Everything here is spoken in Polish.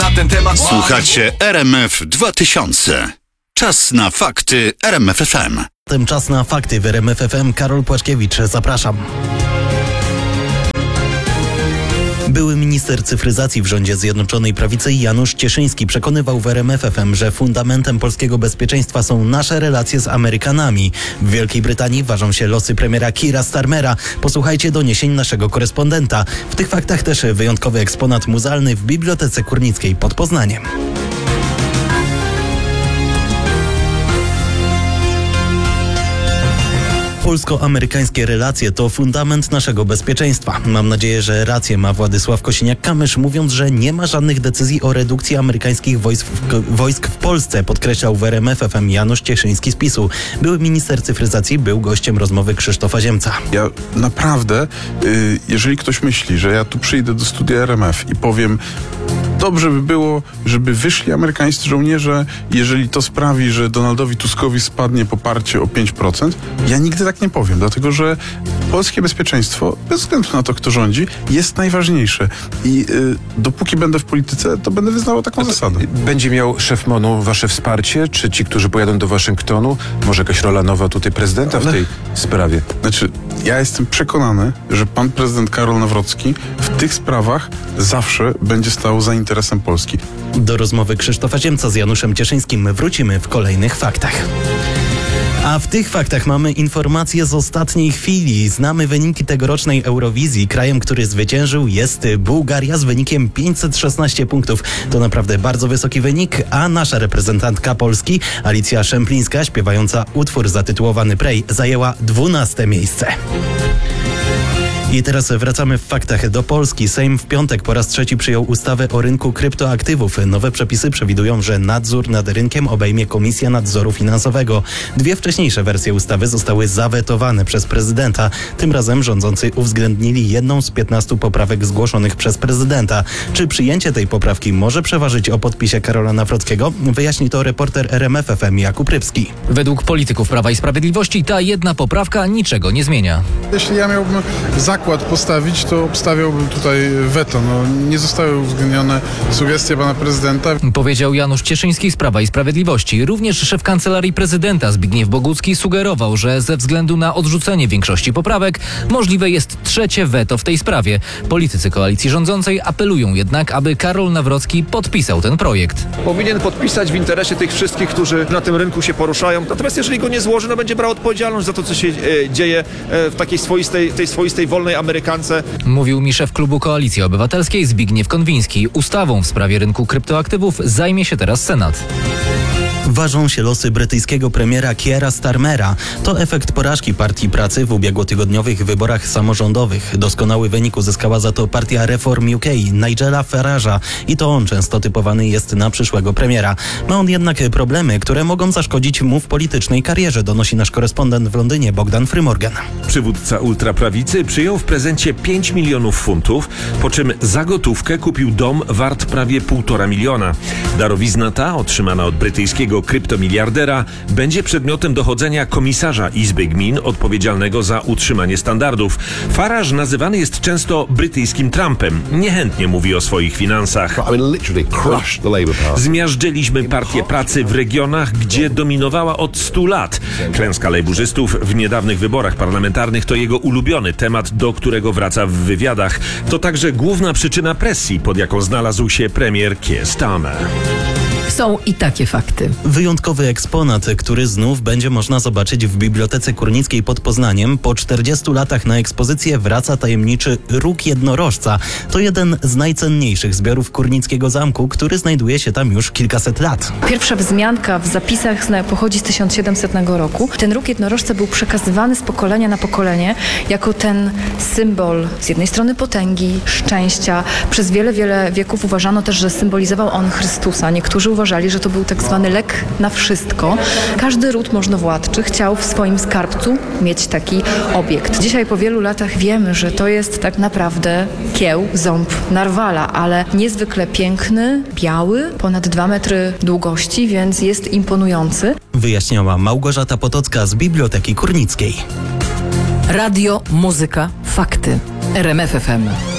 na ten temat. Słuchacie RMF 2000. Czas na fakty RMF FM. Czas na fakty w RMF FM. Karol Płaczkiewicz, zapraszam. Były minister cyfryzacji w rządzie Zjednoczonej Prawicy Janusz Cieszyński przekonywał w RMF FM, że fundamentem polskiego bezpieczeństwa są nasze relacje z Amerykanami. W Wielkiej Brytanii ważą się losy premiera Keira Starmera. Posłuchajcie doniesień naszego korespondenta. W tych faktach też wyjątkowy eksponat muzealny w Bibliotece Kurnickiej pod Poznaniem. Polsko-amerykańskie relacje to fundament naszego bezpieczeństwa. Mam nadzieję, że rację ma Władysław Kosiniak-Kamysz, mówiąc, że nie ma żadnych decyzji o redukcji amerykańskich wojsk w Polsce, podkreślał w RMF FM Janusz Cieszyński z PiS-u. Były minister cyfryzacji był gościem rozmowy Krzysztofa Ziemca. Ja naprawdę, jeżeli ktoś myśli, że ja tu przyjdę do studia RMF i powiem, dobrze by było, żeby wyszli amerykańscy żołnierze, jeżeli to sprawi, że Donaldowi Tuskowi spadnie poparcie o 5%, ja nigdy tak nie powiem, dlatego że polskie bezpieczeństwo, bez względu na to, kto rządzi, jest najważniejsze. I dopóki będę w polityce, to będę wyznawał taką zasadę. Będzie miał szef MON-u wasze wsparcie? Czy ci, którzy pojadą do Waszyngtonu? Może jakaś rola nowa tutaj prezydenta w tej sprawie? Znaczy, ja jestem przekonany, że pan prezydent Karol Nawrocki w tych sprawach zawsze będzie stał za interesem Polski. Do rozmowy Krzysztofa Ziemca z Januszem Cieszyńskim wrócimy w kolejnych faktach. A w tych faktach mamy informacje z ostatniej chwili. Znamy wyniki tegorocznej Eurowizji. Krajem, który zwyciężył, jest Bułgaria z wynikiem 516 punktów. To naprawdę bardzo wysoki wynik, a nasza reprezentantka Polski, Alicja Szemplińska, śpiewająca utwór zatytułowany Pray, zajęła 12 miejsce. I teraz wracamy w faktach do Polski. Sejm w piątek po raz trzeci przyjął ustawę o rynku kryptoaktywów. Nowe przepisy przewidują, że nadzór nad rynkiem obejmie Komisja Nadzoru Finansowego. Dwie wcześniejsze wersje ustawy zostały zawetowane przez prezydenta. Tym razem rządzący uwzględnili jedną z 15 poprawek zgłoszonych przez prezydenta. Czy przyjęcie tej poprawki może przeważyć o podpisie Karola Nawrockiego? Wyjaśni to reporter RMF FM Jakub Rybski. Według polityków Prawa i Sprawiedliwości ta jedna poprawka niczego nie zmienia. Jeśli ja miałbym zakład postawić, to obstawiałbym tutaj weto. Nie zostały uwzględnione sugestie pana prezydenta. Powiedział Janusz Cieszyński z Prawa i Sprawiedliwości. Również szef Kancelarii Prezydenta Zbigniew Bogucki sugerował, że ze względu na odrzucenie większości poprawek możliwe jest trzecie weto w tej sprawie. Politycy koalicji rządzącej apelują jednak, aby Karol Nawrocki podpisał ten projekt. Powinien podpisać w interesie tych wszystkich, którzy na tym rynku się poruszają. Natomiast jeżeli go nie złoży, będzie brał odpowiedzialność za to, co się dzieje w takiej swoistej wolnej Amerykance. Mówił mi szef klubu Koalicji Obywatelskiej Zbigniew Konwiński. Ustawą w sprawie rynku kryptoaktywów zajmie się teraz Senat. Ważą się losy brytyjskiego premiera Keira Starmera. To efekt porażki Partii Pracy w ubiegłotygodniowych wyborach samorządowych. Doskonały wynik uzyskała za to partia Reform UK Nigela Farage'a i to on często typowany jest na przyszłego premiera. Ma on jednak problemy, które mogą zaszkodzić mu w politycznej karierze, donosi nasz korespondent w Londynie Bogdan Frymorgan. Przywódca ultraprawicy przyjął w prezencie 5 milionów funtów, po czym za gotówkę kupił dom wart prawie 1,5 miliona. Darowizna ta, otrzymana od brytyjskiego kryptomiliardera, będzie przedmiotem dochodzenia komisarza Izby Gmin odpowiedzialnego za utrzymanie standardów. Farage nazywany jest często brytyjskim Trumpem. Niechętnie mówi o swoich finansach. Zmiażdżyliśmy partię pracy w regionach, gdzie dominowała od 100 lat. Klęska lejburzystów w niedawnych wyborach parlamentarnych to jego ulubiony temat, do którego wraca w wywiadach. To także główna przyczyna presji, pod jaką znalazł się premier Keir Starmer. Są i takie fakty. Wyjątkowy eksponat, który znów będzie można zobaczyć w Bibliotece Kurnickiej pod Poznaniem. Po 40 latach na ekspozycję wraca tajemniczy róg jednorożca. To jeden z najcenniejszych zbiorów Kurnickiego Zamku, który znajduje się tam już kilkaset lat. Pierwsza wzmianka w zapisach pochodzi z 1700 roku. Ten róg jednorożca był przekazywany z pokolenia na pokolenie jako ten symbol z jednej strony potęgi, szczęścia. Przez wiele, wiele wieków uważano też, że symbolizował on Chrystusa. Niektórzy uważali, że to był tak zwany lek na wszystko. Każdy ród możnowładczy chciał w swoim skarbcu mieć taki obiekt. Dzisiaj po wielu latach wiemy, że to jest tak naprawdę kieł, ząb narwala, ale niezwykle piękny, biały, ponad 2 metry długości, więc jest imponujący. Wyjaśniała Małgorzata Potocka z Biblioteki Kurnickiej. Radio, muzyka, fakty. RMF FM.